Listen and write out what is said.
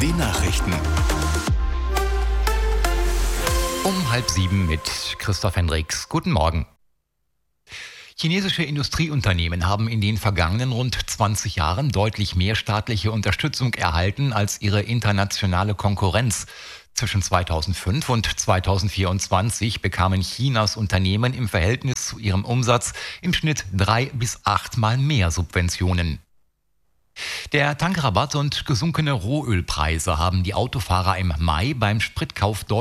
Die Nachrichten. Um 6:30 mit Christoph Hendricks. Guten Morgen. Chinesische Industrieunternehmen haben in den vergangenen rund 20 Jahren deutlich mehr staatliche Unterstützung erhalten als ihre internationale Konkurrenz. Zwischen 2005 und 2024 bekamen Chinas Unternehmen im Verhältnis zu ihrem Umsatz im Schnitt 3 bis 8 Mal mehr Subventionen. Der Tankrabatt und gesunkene Rohölpreise haben die Autofahrer im Mai beim Spritkauf deutlich